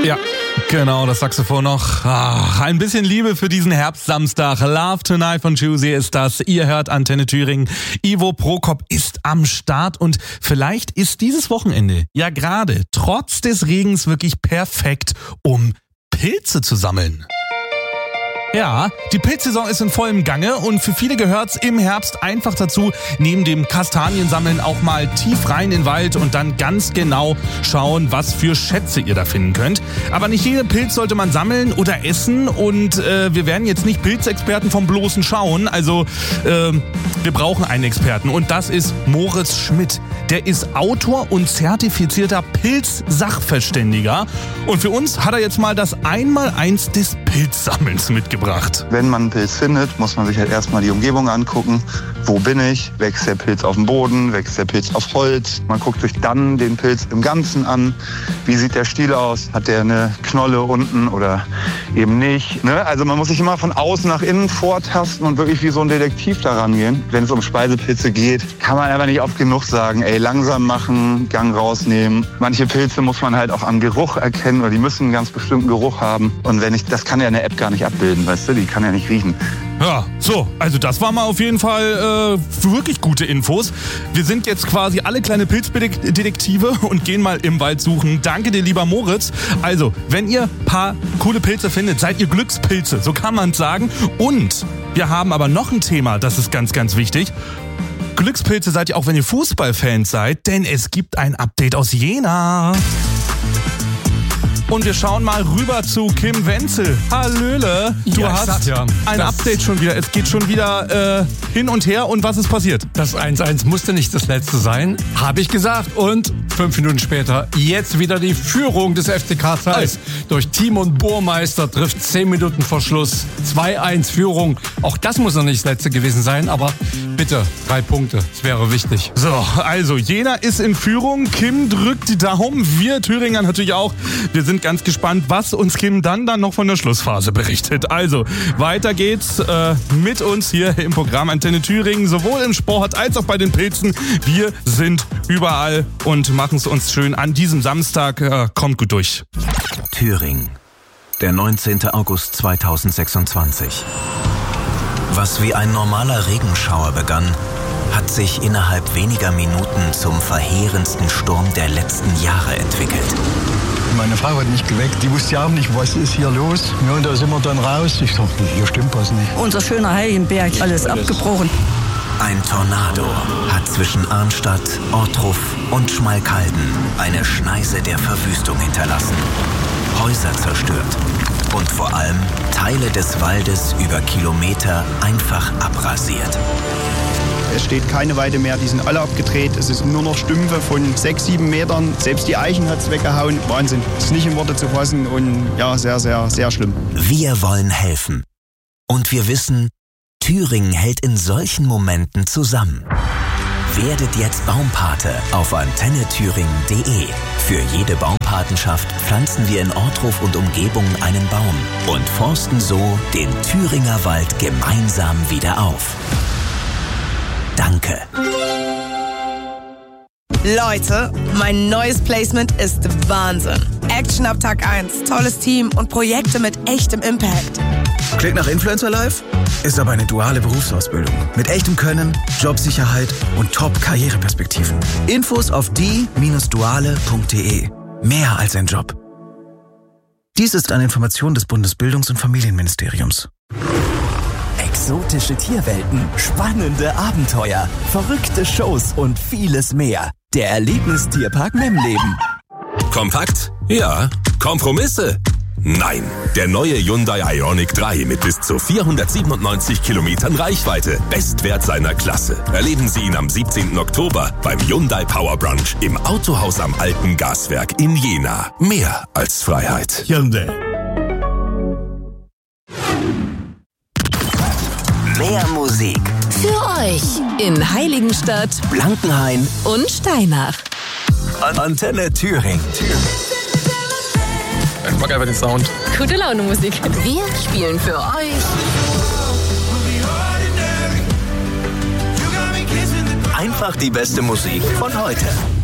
Ja, genau, das Saxophon noch. Ein bisschen Liebe für diesen Herbstsamstag. Love Tonight von Juicy ist das. Ihr hört Antenne Thüringen. Ivo Prokop ist am Start und vielleicht ist dieses Wochenende ja gerade trotz des Regens wirklich perfekt, um Pilze zu sammeln. Ja, die Pilzsaison ist in vollem Gange und für viele gehört's im Herbst einfach dazu, neben dem Kastaniensammeln auch mal tief rein in den Wald und dann ganz genau schauen, was für Schätze ihr da finden könnt. Aber nicht jeden Pilz sollte man sammeln oder essen und wir werden jetzt nicht Pilzexperten vom bloßen Schauen. Also wir brauchen einen Experten und das ist Moritz Schmidt. Der ist Autor und zertifizierter Pilzsachverständiger und für uns hat er jetzt mal das Einmaleins des Pilzsammelns mitgebracht. Wenn man einen Pilz findet, muss man sich halt erstmal die Umgebung angucken. Wo bin ich? Wächst der Pilz auf dem Boden? Wächst der Pilz auf Holz? Man guckt sich dann den Pilz im Ganzen an. Wie sieht der Stiel aus? Hat der eine Knolle unten oder eben nicht? Ne? Also man muss sich immer von außen nach innen vortasten und wirklich wie so ein Detektiv daran gehen. Wenn es um Speisepilze geht, kann man einfach nicht oft genug sagen, ey, langsam machen, Gang rausnehmen. Manche Pilze muss man halt auch am Geruch erkennen oder die müssen einen ganz bestimmten Geruch haben. Und das kann ja eine App gar nicht abbilden, weißt du, die kann ja nicht riechen. Ja, so, also das war mal auf jeden Fall wirklich gute Infos. Wir sind jetzt quasi alle kleine Pilzdetektive und gehen mal im Wald suchen. Danke dir, lieber Moritz. Also, wenn ihr ein paar coole Pilze findet, seid ihr Glückspilze, so kann man es sagen. Und wir haben aber noch ein Thema, das ist ganz, ganz wichtig. Glückspilze seid ihr auch, wenn ihr Fußballfans seid, denn es gibt ein Update aus Jena. Und wir schauen mal rüber zu Kim Wenzel. Hallöle, du hast ein Update schon wieder. Es geht schon wieder hin und her. Und was ist passiert? Das 1-1 musste nicht das letzte sein, habe ich gesagt. Und 5 Minuten später jetzt wieder die Führung des FCK Zeiss. Durch Timon Burmeister trifft 10 Minuten vor Schluss. 2-1 Führung. Auch das muss noch nicht das letzte gewesen sein, aber bitte 3 Punkte. Das wäre wichtig. So, also Jena ist in Führung. Kim drückt die Daumen. Wir Thüringer natürlich auch. Wir sind ganz gespannt, was uns Kim dann noch von der Schlussphase berichtet. Also, weiter geht's mit uns hier im Programm Antenne Thüringen, sowohl im Sport als auch bei den Pilzen. Wir sind überall und machen es uns schön an diesem Samstag. Kommt gut durch. Thüringen, der 19. August 2026. Was wie ein normaler Regenschauer begann, hat sich innerhalb weniger Minuten zum verheerendsten Sturm der letzten Jahre entwickelt. Meine Frau hat mich geweckt, die wusste ja auch nicht, was ist hier los. Ja, und da sind wir dann raus. Ich dachte, hier stimmt was nicht. Unser schöner Heiligenberg, alles abgebrochen. Ein Tornado hat zwischen Arnstadt, Ortruf und Schmalkalden eine Schneise der Verwüstung hinterlassen. Häuser zerstört und vor allem Teile des Waldes über Kilometer einfach abrasiert. Es steht keine Weide mehr, die sind alle abgedreht. Es ist nur noch Stümpfe von 6-7 Metern. Selbst die Eichen hat es weggehauen. Wahnsinn. Das ist nicht in Worte zu fassen und ja, sehr, sehr, sehr schlimm. Wir wollen helfen. Und wir wissen, Thüringen hält in solchen Momenten zusammen. Werdet jetzt Baumpate auf antennethüringen.de. Für jede Baumpatenschaft pflanzen wir in Ortruf und Umgebung einen Baum und forsten so den Thüringer Wald gemeinsam wieder auf. Danke. Leute, mein neues Placement ist Wahnsinn. Action ab Tag 1, tolles Team und Projekte mit echtem Impact. Klingt nach Influencer Life? Ist aber eine duale Berufsausbildung. Mit echtem Können, Jobsicherheit und Top-Karriereperspektiven. Infos auf die-duale.de. Mehr als ein Job. Dies ist eine Information des Bundesbildungs- und Familienministeriums. Exotische Tierwelten, spannende Abenteuer, verrückte Shows und vieles mehr. Der Erlebnistierpark Memleben. Kompakt? Ja. Kompromisse? Nein. Der neue Hyundai Ioniq 3 mit bis zu 497 Kilometern Reichweite. Bestwert seiner Klasse. Erleben Sie ihn am 17. Oktober beim Hyundai Power Brunch im Autohaus am Alten Gaswerk in Jena. Mehr als Freiheit. Hyundai. Mehr Musik. Für euch in Heiligenstadt, Blankenhain und Steinach. Antenne Thüringen. Ich mag einfach den Sound. Gute Laune Musik. Wir spielen für euch einfach die beste Musik von heute.